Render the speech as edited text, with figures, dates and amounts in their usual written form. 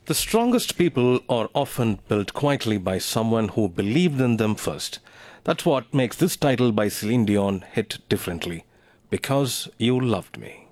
The strongest people are often built quietly by someone who believed in them first. That's what makes this title by Celine Dion hit differently. Because You Loved Me.